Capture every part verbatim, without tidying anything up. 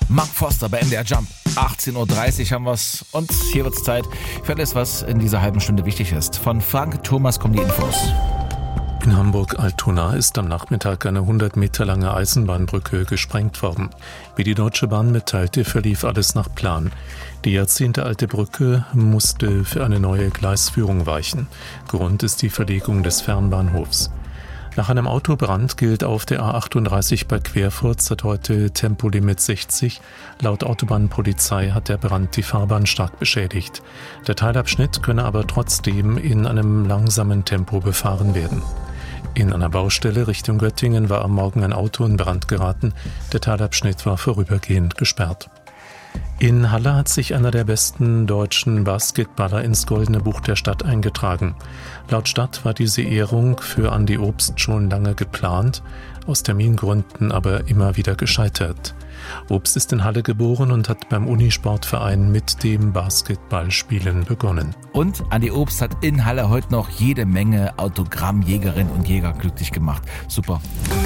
Mark Foster bei M D R Jump. achtzehn Uhr dreißig haben wir's und hier wird's Zeit für alles, was in dieser halben Stunde wichtig ist. Von Frank Thomas kommen die Infos. In Hamburg-Altona ist am Nachmittag eine hundert Meter lange Eisenbahnbrücke gesprengt worden. Wie die Deutsche Bahn mitteilte, verlief alles nach Plan. Die jahrzehntealte Brücke musste für eine neue Gleisführung weichen. Grund ist die Verlegung des Fernbahnhofs. Nach einem Autobrand gilt auf der A achtunddreißig bei Querfurt seit heute Tempolimit sechzig. Laut Autobahnpolizei hat der Brand die Fahrbahn stark beschädigt. Der Teilabschnitt könne aber trotzdem in einem langsamen Tempo befahren werden. In einer Baustelle Richtung Göttingen war am Morgen ein Auto in Brand geraten. Der Teilabschnitt war vorübergehend gesperrt. In Halle hat sich einer der besten deutschen Basketballer ins Goldene Buch der Stadt eingetragen. Laut Stadt war diese Ehrung für Andi Obst schon lange geplant, aus Termingründen aber immer wieder gescheitert. Obst ist in Halle geboren und hat beim Unisportverein mit dem Basketballspielen begonnen. Und Andi Obst hat in Halle heute noch jede Menge Autogrammjägerinnen und Jäger glücklich gemacht. Super.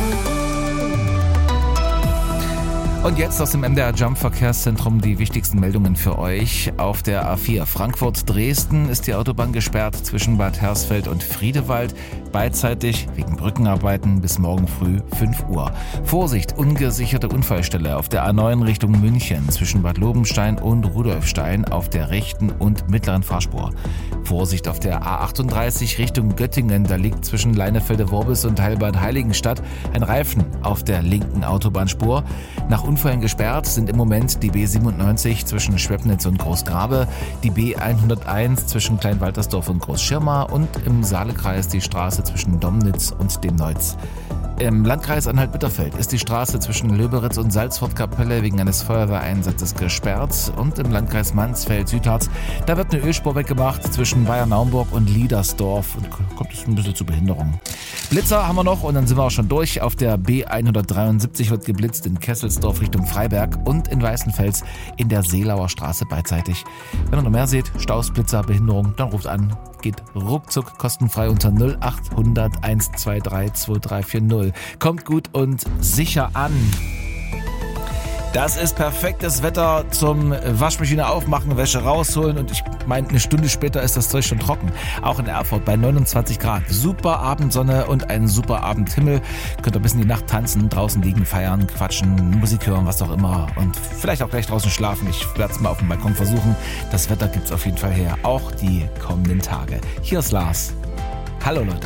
Und jetzt aus dem M D R Jump Verkehrszentrum die wichtigsten Meldungen für euch. Auf der A vier Frankfurt-Dresden ist die Autobahn gesperrt zwischen Bad Hersfeld und Friedewald. Beidseitig wegen Brückenarbeiten bis morgen früh fünf Uhr. Vorsicht, ungesicherte Unfallstelle auf der A neun Richtung München zwischen Bad Lobenstein und Rudolfstein auf der rechten und mittleren Fahrspur. Vorsicht auf der A achtunddreißig Richtung Göttingen, da liegt zwischen Leinefelde-Worbis und Heilbad Heiligenstadt ein Reifen auf der linken Autobahnspur. Nach Unfällen gesperrt sind im Moment die B siebenundneunzig zwischen Schwebnitz und Großgrabe, die B hunderteins zwischen Kleinwaltersdorf und Großschirma und im Saalekreis die Straße zwischen Domnitz und dem Neuz. Im Landkreis Anhalt-Bitterfeld ist die Straße zwischen Löberitz und Salzfortkapelle wegen eines Feuerwehreinsatzes gesperrt. Und im Landkreis Mansfeld-Südharz, da wird eine Ölspur weggemacht zwischen Bayern-Naumburg und Liedersdorf. Und kommt es ein bisschen zu Behinderungen. Blitzer haben wir noch und dann sind wir auch schon durch. Auf der B hundertdreiundsiebzig wird geblitzt in Kesselsdorf Richtung Freiberg und in Weißenfels in der Seelauer Straße beidseitig. Wenn ihr noch mehr seht, Staus, Blitzer, Behinderung, dann ruft an. Geht ruckzuck kostenfrei unter null acht hundert eins zwei drei zwei drei vier null. Kommt gut und sicher an. Das ist perfektes Wetter zum Waschmaschine aufmachen, Wäsche rausholen und ich meine, eine Stunde später ist das Zeug schon trocken. Auch in Erfurt bei neunundzwanzig Grad. Super Abendsonne und ein super Abendhimmel. Könnt ihr bis in die Nacht tanzen, draußen liegen, feiern, quatschen, Musik hören, was auch immer und vielleicht auch gleich draußen schlafen. Ich werde es mal auf dem Balkon versuchen. Das Wetter gibt's auf jeden Fall her, auch die kommenden Tage. Hier ist Lars. Hallo Leute.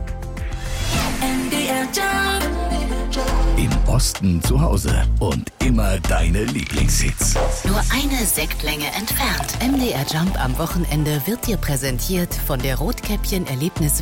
M D R Jump. Im Osten zu Hause und immer deine Lieblingshits. Nur eine Sektlänge entfernt. M D R Jump am Wochenende wird dir präsentiert von der Rotkäppchen Erlebnis